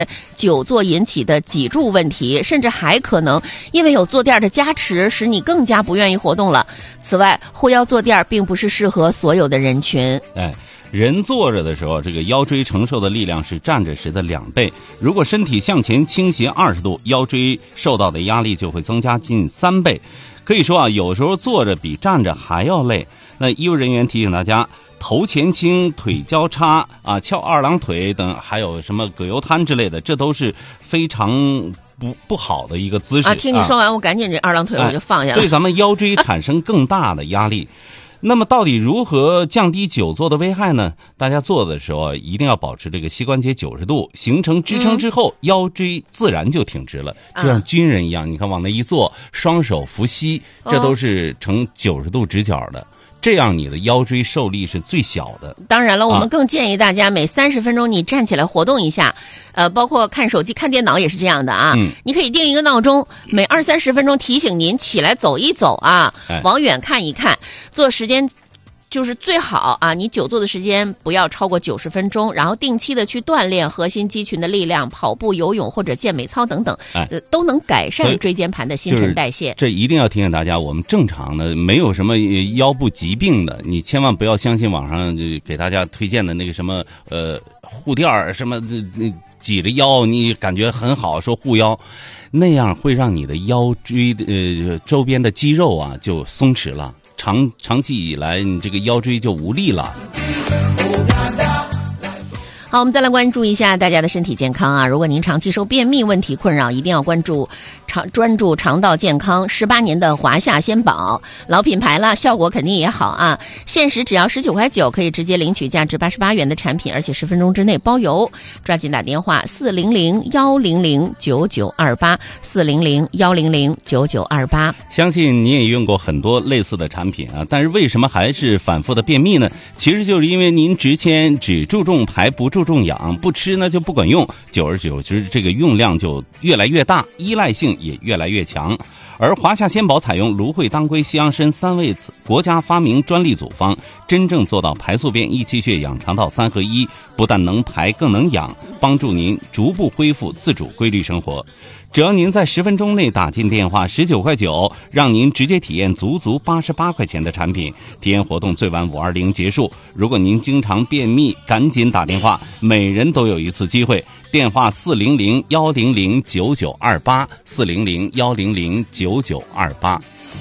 久坐引起的脊柱问题，甚至还可能因为有坐垫的加持，使你更加不愿意活动了。此外，护腰坐垫并不是适合所有的人群。 人坐着的时候，这个腰椎承受的力量是站着时的2倍。如果身体向前倾斜20度，腰椎受到的压力就会增加近3倍。可以说啊，有时候坐着比站着还要累。那医务人员提醒大家，头前倾、腿交叉啊、翘2郎腿等，还有什么葛优瘫之类的，这都是非常不好的一个姿势啊。 听你说完，我赶紧这2郎腿我就放下了， 对咱们腰椎产生更大的压力。那么到底如何降低久坐的危害呢？大家坐的时候一定要保持这个膝关节90度，形成支撑之后，腰椎自然就挺直了，就像军人一样，你看往那一坐，双手扶膝，这都是呈90度直角的。这样你的腰椎受力是最小的。 当然了，我们更建议大家每30分钟你站起来活动一下，包括看手机、看电脑也是这样的啊。你可以定一个闹钟，每20-30分钟提醒您起来走一走啊，往远看一看，做时间。就是最好啊，你久坐的时间不要超过90分钟，然后定期的去锻炼核心肌群的力量，跑步、游泳或者健美操等等，都能改善椎间盘的新陈代谢。 这一定要提醒大家，我们正常的没有什么腰部疾病的，你千万不要相信网上给大家推荐的那个什么护垫什么挤着腰，你感觉很好，说护腰，那样会让你的腰椎周边的肌肉啊就松弛了。长期以来，你这个腰椎就无力了。 好，我们再来关注一下大家的身体健康啊！如果您长期受便秘问题困扰，一定要专注肠道健康。18年的华夏鲜宝，老品牌了，效果肯定也好啊！限时只要19.9块，可以直接领取价值88元的产品，而且10分钟之内包邮。抓紧打电话400-100-9928，400-100-9928。 相信你也用过很多类似的产品啊，但是为什么还是反复的便秘呢？其实就是因为您只注重排，不注重养，不吃呢就不管用，久而久之这个用量就越来越大，依赖性也越来越强。而华夏鲜宝采用芦荟、当归、西洋参3味国家发明专利组方，真正做到排宿便、益气血、养肠道3合1，不但能排更能养，帮助您逐步恢复自主规律生活。只要您在10分钟内打进电话19.9块，让您直接体验足88块钱的产品。体验活动最晚520结束。如果您经常便秘，赶紧打电话，每人都有一次机会。电话400-100-9928，400-100-9928。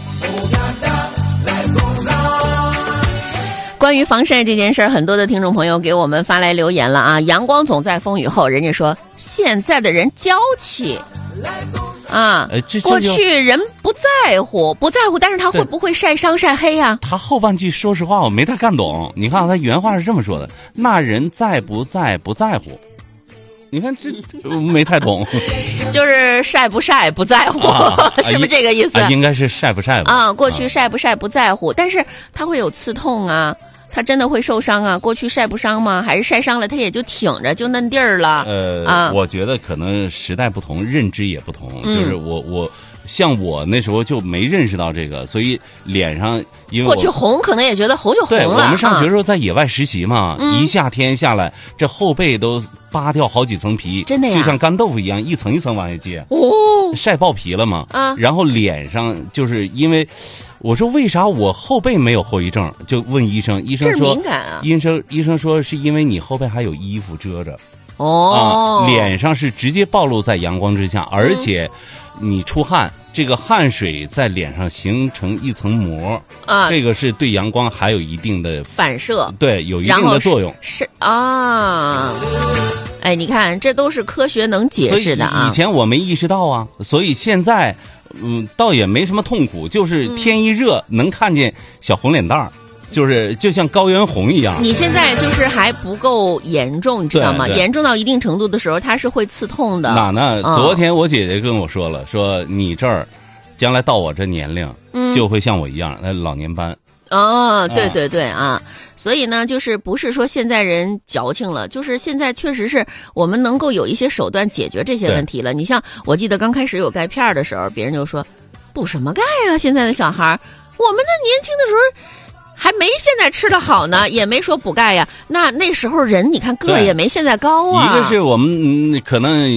关于防晒这件事儿，很多的听众朋友给我们发来留言了啊！阳光总在风雨后，人家说现在的人娇气啊，过去人不在乎，但是他会不会晒伤晒黑啊？ 他后半句说实话我没太看懂，你看他原话是这么说的：那人在不在不在乎。你看这没太懂， 就是晒不晒不在乎，是不是这个意思？ 应该是晒不晒吧？ 啊，过去晒不晒不在乎，但是他会有刺痛啊，他真的会受伤啊。过去晒不伤吗？还是晒伤了他也就挺着就嫩地儿了？ 我觉得可能时代不同，认知也不同。就是我像我那时候就没认识到这个，所以脸上因为过去红可能也觉得红就红了。 对，我们上学的时候在野外实习嘛，一夏天下来，这后背都扒掉好几层皮， 真的呀， 就像干豆腐一样，一层一层往下接，晒爆皮了嘛。然后脸上就是因为我说为啥我后背没有后遗症，就问医生，医生说敏感啊。 医生说是因为你后背还有衣服遮着。脸上是直接暴露在阳光之下，而且你出汗，这个汗水在脸上形成一层膜啊，这个是对阳光还有一定的反射， 对，有一定的作用。 是啊，哎，你看，这都是科学能解释的啊。 以前我没意识到啊，所以现在倒也没什么痛苦，就是天一热能看见小红脸蛋儿。就像高原红一样。 你现在就是还不够严重，你知道吗？严重到一定程度的时候，它是会刺痛的。 哪呢？昨天我姐姐跟我说了，说你这儿将来到我这年龄，就会像我一样，老年斑。 对对对啊！所以呢，就是不是说现在人矫情了，就是现在确实是我们能够有一些手段解决这些问题了。你像我记得刚开始有钙片的时候，别人就说补什么钙啊？现在的小孩，我们的年轻的时候。还没现在吃的好呢，也没说补钙呀。那时候人你看个儿也没现在高啊。 一个是我们可能